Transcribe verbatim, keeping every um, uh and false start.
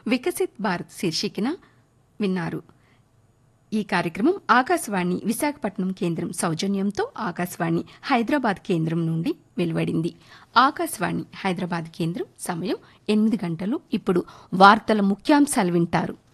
వికసిత్ భారత్ శీర్షికన విన్నారు. ఈ కార్యక్రమం ఆకాశవాణి విశాఖపట్నం కేంద్రం సౌజన్యంతో ఆకాశవాణి హైదరాబాద్ కేంద్రం నుండి వెలువడింది. ఆకాశవాణి హైదరాబాద్ కేంద్రం సమయం ఎనిమిది గంటలు. ఇప్పుడు వార్తల ముఖ్యాంశాలు వింటారు.